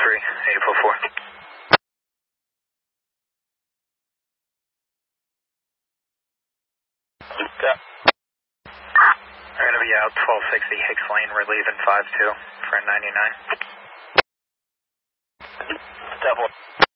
8044. Yeah. We're going to be out 1260 Hicks Lane. We're leaving 52 for 99. Double.